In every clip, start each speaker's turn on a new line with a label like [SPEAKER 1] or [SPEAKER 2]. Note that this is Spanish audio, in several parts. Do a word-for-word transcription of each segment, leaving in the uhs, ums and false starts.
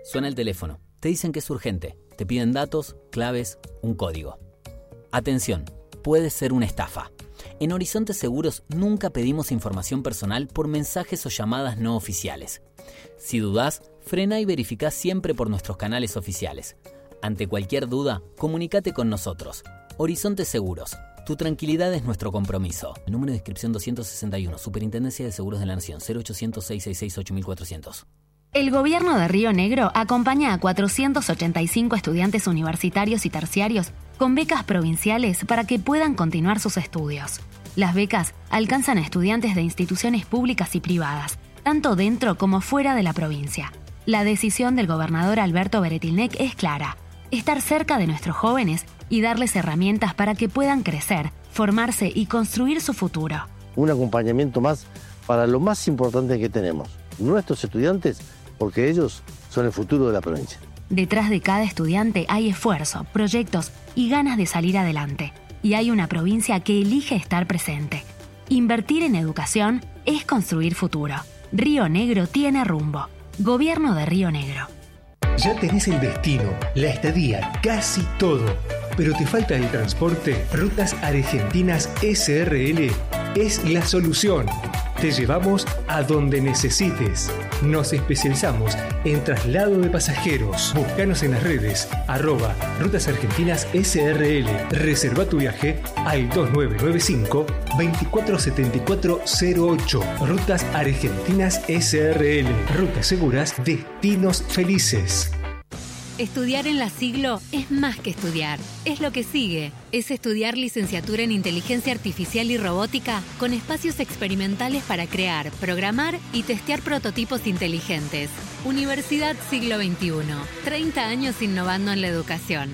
[SPEAKER 1] Suena el teléfono. Te dicen que es urgente. Te piden datos, claves, un código. Atención, puede ser una estafa. En Horizonte Seguros nunca pedimos información personal por mensajes o llamadas no oficiales. Si dudás, frena y verificá siempre por nuestros canales oficiales. Ante cualquier duda, comunícate con nosotros. Horizonte Seguros. Tu tranquilidad es nuestro compromiso. El número de inscripción doscientos sesenta y uno, Superintendencia de Seguros de la Nación, cero ochocientos, seiscientos sesenta y seis, ocho mil cuatrocientos.
[SPEAKER 2] El gobierno de Río Negro acompaña a cuatrocientos ochenta y cinco estudiantes universitarios y terciarios con becas provinciales para que puedan continuar sus estudios. Las becas alcanzan a estudiantes de instituciones públicas y privadas, tanto dentro como fuera de la provincia. La decisión del gobernador Alberto Beretilnec es clara: estar cerca de nuestros jóvenes y darles herramientas para que puedan crecer, formarse y construir su futuro.
[SPEAKER 3] Un acompañamiento más para lo más importante que tenemos, nuestros estudiantes, porque ellos son el futuro de la provincia.
[SPEAKER 2] Detrás de cada estudiante hay esfuerzo, proyectos y ganas de salir adelante. Y hay una provincia que elige estar presente. Invertir en educación es construir futuro. Río Negro tiene rumbo. Gobierno de Río Negro.
[SPEAKER 4] Ya tenés el destino, la estadía, casi todo. Pero te falta el transporte. Rutas Argentinas S R L es la solución. Te llevamos a donde necesites. Nos especializamos en traslado de pasajeros. Búscanos en las redes, arroba Rutas Argentinas S R L. Reserva tu viaje al dos nueve nueve cinco, dos cuatro siete cuatro cero ocho. Rutas Argentinas S R L. Rutas seguras, destinos felices.
[SPEAKER 5] Estudiar en la Siglo es más que estudiar, es lo que sigue. Es estudiar licenciatura en Inteligencia Artificial y Robótica con espacios experimentales para crear, programar y testear prototipos inteligentes. Universidad Siglo veintiuno, treinta años innovando en la educación.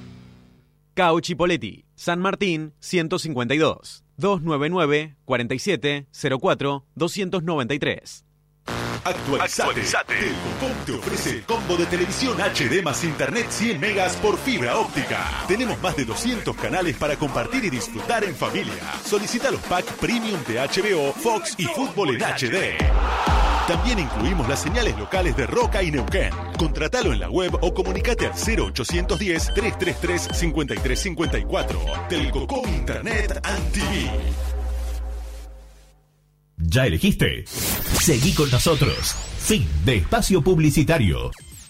[SPEAKER 6] Cauchi Poletti, San Martín ciento cincuenta y dos, dos nueve nueve, cuatro siete, cero cuatro, dos nueve tres.
[SPEAKER 7] Actualizate. Actualizate. Telcocom te ofrece el combo de televisión H D más internet cien megas por fibra óptica. Tenemos más de doscientos canales para compartir y disfrutar en familia. Solicita los packs premium de H B O, Fox y Fútbol en H D. También incluimos las señales locales de Roca y Neuquén. Contratalo en la web o comunicate al cero ochocientos diez, trescientos treinta y tres, cincuenta y tres cincuenta y cuatro. Telcocom Internet and T V.
[SPEAKER 8] ¿Ya elegiste? Seguí con nosotros. Fin de espacio publicitario.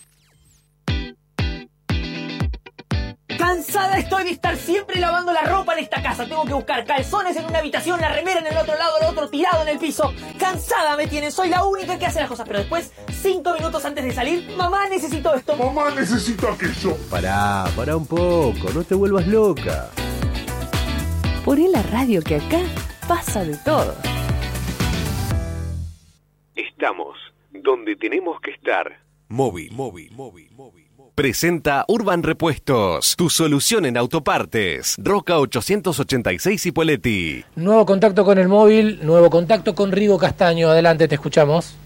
[SPEAKER 9] Cansada estoy de estar siempre lavando la ropa en esta casa. Tengo que buscar calzones en una habitación, la remera en el otro lado, el otro tirado en el piso. Cansada me tienen, soy la única que hace las cosas. Pero después, cinco minutos antes de salir, mamá, necesito esto.
[SPEAKER 10] Mamá, necesito aquello.
[SPEAKER 11] Pará, pará un poco, no te vuelvas loca.
[SPEAKER 12] Poné la radio que acá pasa de todo.
[SPEAKER 13] Estamos donde tenemos que estar.
[SPEAKER 14] Móvil, móvil, móvil, móvil. Presenta Urban Repuestos, tu solución en autopartes. Roca ochocientos ochenta y seis y Poletti.
[SPEAKER 15] Nuevo contacto con el móvil, nuevo contacto con Rigo Castaño. Adelante, te escuchamos.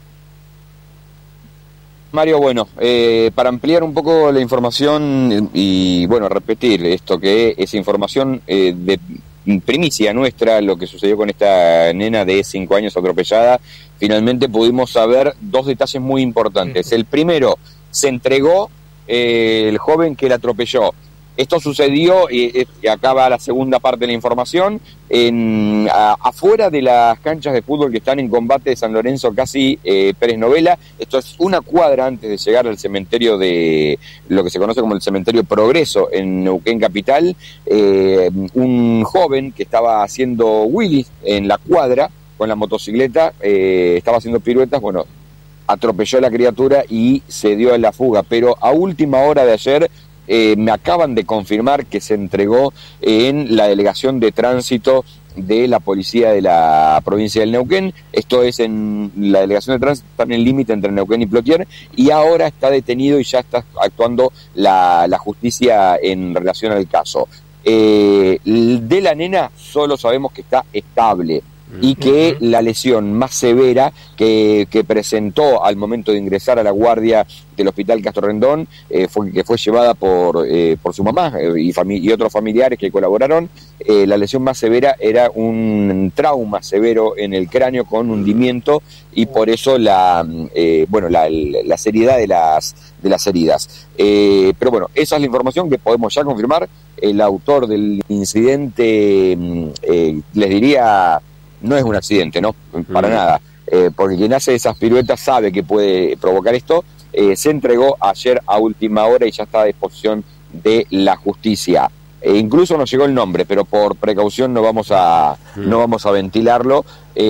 [SPEAKER 16] Mario, bueno, eh, para ampliar un poco la información y, bueno, repetir esto que es información eh, de primicia nuestra, lo que sucedió con esta nena de cinco años atropellada, finalmente pudimos saber dos detalles muy importantes. El primero, se entregó eh, el joven que la atropelló. Esto sucedió, y eh, acaba la segunda parte de la información, en, a, afuera de las canchas de fútbol que están en Combate de San Lorenzo, casi eh, Pérez Novela. Esto es una cuadra antes de llegar al cementerio de lo que se conoce como el cementerio Progreso en Neuquén Capital. Eh, un joven que estaba haciendo wheelies en la cuadra con la motocicleta, eh, estaba haciendo piruetas, bueno, atropelló a la criatura y se dio en la fuga, pero a última hora de ayer Eh, me acaban de confirmar que se entregó en la delegación de tránsito de la policía de la provincia del Neuquén. Esto es en la delegación de tránsito, está en el límite entre Neuquén y Plotier, y ahora está detenido y ya está actuando la, la justicia en relación al caso. Eh, de la nena solo sabemos que está estable. y que la lesión más severa que, que presentó al momento de ingresar a la guardia del Hospital Castro Rendón eh, fue que fue llevada por, eh, por su mamá eh, y, fami- y otros familiares que colaboraron. Eh, la lesión más severa era un trauma severo en el cráneo con hundimiento y por eso la eh, bueno la, la seriedad de las de las heridas. Eh, pero bueno, esa es la información que podemos ya confirmar. El autor del incidente, eh, les diría, no es un accidente, ¿no? Para mm. nada. Eh, porque quien hace esas piruetas sabe que puede provocar esto. Eh, se entregó ayer a última hora y ya está a disposición de la justicia. Eh, incluso nos llegó el nombre, pero por precaución no vamos a mm. no vamos a ventilarlo.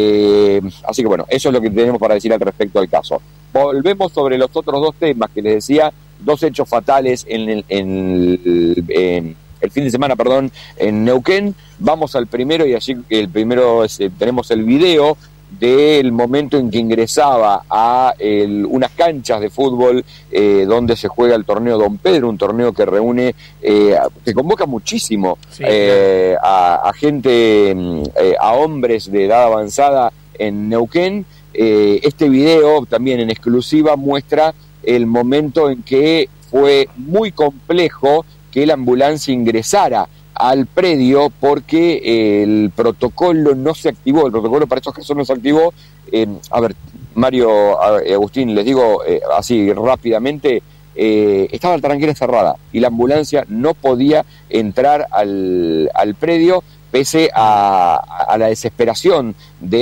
[SPEAKER 16] Eh, así que bueno, eso es lo que tenemos para decir al respecto al caso. Volvemos sobre los otros dos temas que les decía, dos hechos fatales en el, en el, en el fin de semana, perdón, en Neuquén. Vamos al primero y allí el primero es, eh, tenemos el video del momento en que ingresaba a el, unas canchas de fútbol eh, donde se juega el torneo Don Pedro, un torneo que reúne, eh, que convoca muchísimo sí, eh, claro. a, a gente, eh, a hombres de edad avanzada en Neuquén. Eh, este video también en exclusiva muestra el momento en que fue muy complejo que la ambulancia ingresara al predio porque el protocolo no se activó, el protocolo para estos casos no se activó. Eh, a ver, Mario, Agustín, les digo eh, así rápidamente, eh, estaba la taranquera cerrada y la ambulancia no podía entrar al, al predio pese a, a la desesperación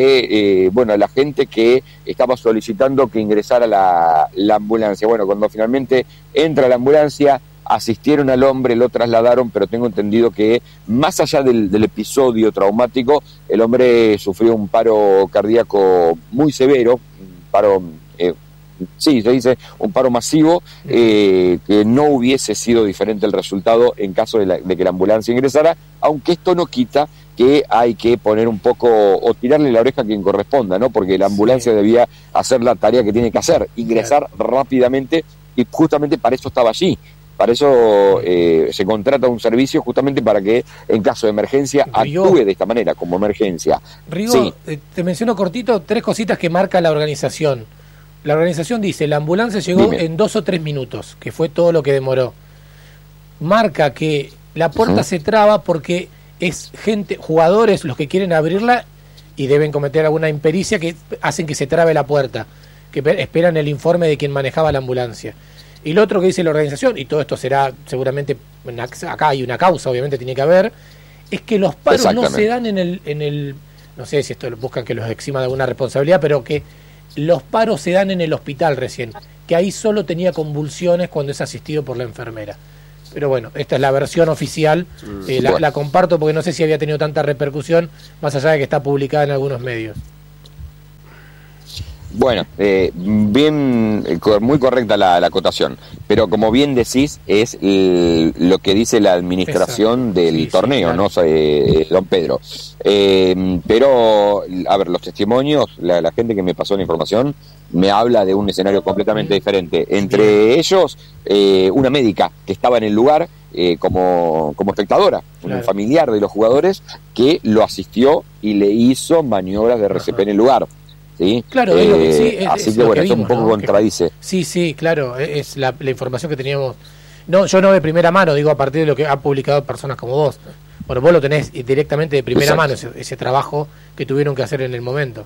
[SPEAKER 16] de eh, bueno, la gente que estaba solicitando que ingresara la, la ambulancia. Bueno, cuando finalmente entra la ambulancia, asistieron al hombre, lo trasladaron, pero tengo entendido que más allá del, del episodio traumático, el hombre sufrió un paro cardíaco muy severo, un paro, eh, sí, se dice, un paro masivo, eh, que no hubiese sido diferente el resultado en caso de, la, de que la ambulancia ingresara, aunque esto no quita que hay que poner un poco, o tirarle la oreja a quien corresponda, ¿no? Porque la ambulancia sí. debía hacer la tarea que tiene que hacer, ingresar claro. rápidamente, y justamente para eso estaba allí. Para eso eh, se contrata un servicio justamente para que en caso de emergencia Rigo, actúe de esta manera, como emergencia.
[SPEAKER 15] Rigo,
[SPEAKER 16] sí.
[SPEAKER 15] eh, te menciono cortito tres cositas que marca la organización. La organización dice, la ambulancia llegó Dime. en dos o tres minutos, que fue todo lo que demoró. Marca que la puerta uh-huh. se traba porque es gente, jugadores los que quieren abrirla y deben cometer alguna impericia que hacen que se trabe la puerta, que esperan el informe de quien manejaba la ambulancia. Y lo otro que dice la organización, y todo esto será seguramente, acá hay una causa, obviamente tiene que haber, es que los paros no se dan en el, en el, no sé si esto buscan que los exima de alguna responsabilidad, pero que los paros se dan en el hospital recién, que ahí solo tenía convulsiones cuando es asistido por la enfermera. Pero bueno, esta es la versión oficial, eh, la, bueno. la comparto porque no sé si había tenido tanta repercusión, más allá de que está publicada en algunos medios.
[SPEAKER 16] Bueno, eh, bien, muy correcta la, la acotación, pero como bien decís, es el, lo que dice la administración Exacto. del sí, torneo, sí, claro. ¿no? Eh, Don Pedro. Eh, pero, a ver, los testimonios, la, la gente que me pasó la información, me habla de un escenario completamente diferente. Entre sí. ellos, eh, una médica que estaba en el lugar eh, como, como espectadora, claro. un familiar de los jugadores que lo asistió y le hizo maniobras de R C P Ajá. en el lugar. ¿Sí?
[SPEAKER 15] Claro,
[SPEAKER 16] eh,
[SPEAKER 15] es lo que, sí, es,
[SPEAKER 16] así
[SPEAKER 15] es
[SPEAKER 16] que
[SPEAKER 15] lo
[SPEAKER 16] bueno,
[SPEAKER 15] que
[SPEAKER 16] esto
[SPEAKER 15] vimos,
[SPEAKER 16] un poco
[SPEAKER 15] ¿no?
[SPEAKER 16] contradice.
[SPEAKER 15] Que, sí, sí, claro, es la, la información que teníamos. No, yo no de primera mano, digo a partir de lo que han publicado personas como vos. Bueno, vos lo tenés directamente de primera Exacto. mano, ese, ese trabajo que tuvieron que hacer en el momento.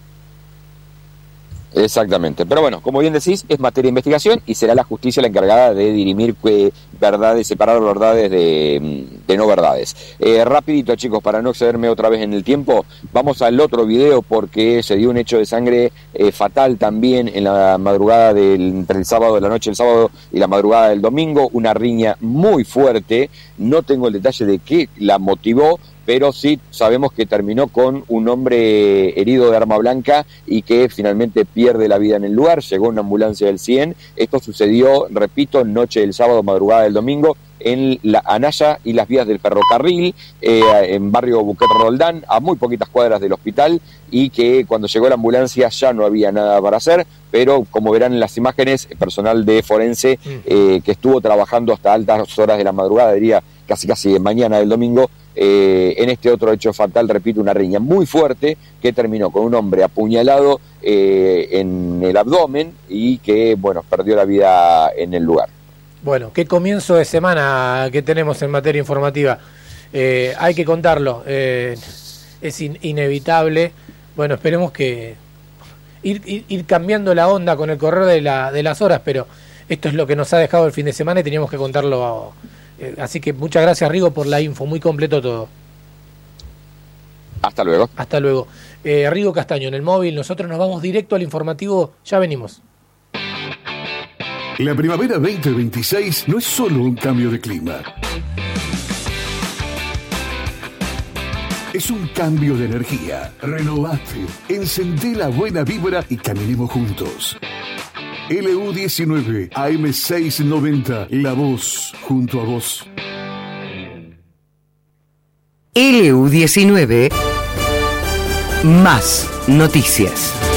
[SPEAKER 16] Exactamente, pero bueno, como bien decís, es materia de investigación y será la justicia la encargada de dirimir que, verdades, separar verdades de, de no verdades. Eh, rapidito, chicos, para no excederme otra vez en el tiempo, vamos al otro video porque se dio un hecho de sangre eh, fatal también en la madrugada del, entre el sábado, de la noche del sábado y la madrugada del domingo, una riña muy fuerte, no tengo el detalle de qué la motivó, pero sí sabemos que terminó con un hombre herido de arma blanca y que finalmente pierde la vida en el lugar. Llegó una ambulancia del cien. Esto sucedió, repito, noche del sábado, madrugada del domingo, en la Anaya y las vías del ferrocarril, eh, en barrio Buquet Roldán, a muy poquitas cuadras del hospital, y que cuando llegó la ambulancia ya no había nada para hacer, pero como verán en las imágenes, personal de forense eh, que estuvo trabajando hasta altas horas de la madrugada, diría casi casi mañana del domingo, eh, en este otro hecho fatal, repito, una riña muy fuerte que terminó con un hombre apuñalado eh, en el abdomen y que, bueno, perdió la vida en el lugar.
[SPEAKER 15] Bueno, qué comienzo de semana que tenemos en materia informativa. Eh, hay que contarlo, eh, es in- inevitable. Bueno, esperemos que ir, ir, ir cambiando la onda con el correr de, la, de las horas, pero esto es lo que nos ha dejado el fin de semana y teníamos que contarlo. Eh, así que muchas gracias, Rigo, por la info, muy completo todo.
[SPEAKER 16] Hasta luego.
[SPEAKER 15] Hasta luego. Eh, Rigo Castaño en el móvil, nosotros nos vamos directo al informativo, ya venimos.
[SPEAKER 10] La primavera veinte veintiséis no es solo un cambio de clima. Es un cambio de energía. Renovate, encendé la buena vibra y caminemos juntos. L U diecinueve A M seiscientos noventa, la voz junto a vos.
[SPEAKER 17] L U diecinueve, más noticias.